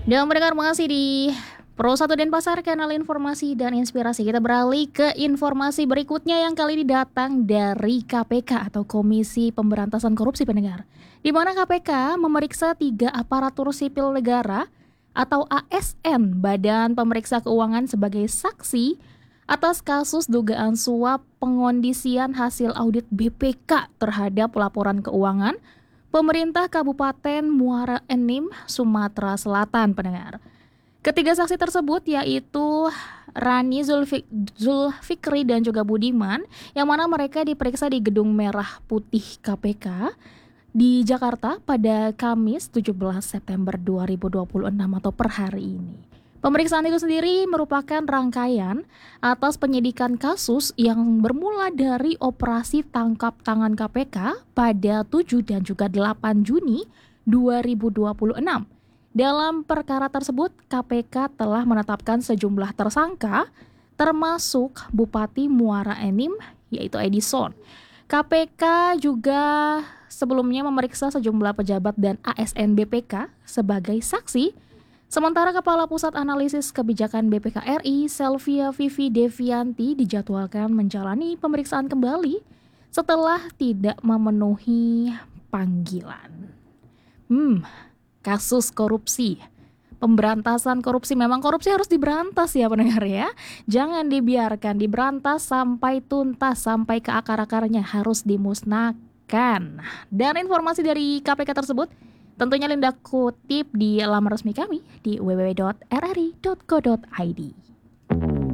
Dan mendengar masih di Pro 1 Denpasar, kanal informasi dan inspirasi. Kita beralih ke informasi berikutnya yang kali ini datang dari KPK atau Komisi Pemberantasan Korupsi pendengar. Di mana KPK memeriksa 3 aparatur sipil negara atau ASN, Badan Pemeriksa Keuangan sebagai saksi atas kasus dugaan suap pengondisian hasil audit BPK terhadap laporan keuangan pemerintah Kabupaten Muara Enim, Sumatera Selatan pendengar. Ketiga saksi tersebut yaitu Rani Zulfikri dan juga Budiman, yang mana mereka diperiksa di Gedung Merah Putih KPK di Jakarta pada Kamis 17 September 2026 atau per hari ini. Pemeriksaan itu sendiri merupakan rangkaian atas penyidikan kasus yang bermula dari operasi tangkap tangan KPK pada 7 dan juga 8 Juni 2026. Dalam perkara tersebut, KPK telah menetapkan sejumlah tersangka, termasuk Bupati Muara Enim, yaitu Edison. KPK juga sebelumnya memeriksa sejumlah pejabat dan ASN BPK sebagai saksi, sementara Kepala Pusat Analisis Kebijakan BPK RI, Selvia Vivi Devianti, dijadwalkan menjalani pemeriksaan kembali setelah tidak memenuhi panggilan. Kasus korupsi, pemberantasan korupsi, memang korupsi harus diberantas ya pendengar ya. Jangan dibiarkan, diberantas sampai tuntas, sampai ke akar-akarnya, harus dimusnahkan. Dan informasi dari KPK tersebut tentunya Linda kutip di laman resmi kami di www.rri.co.id.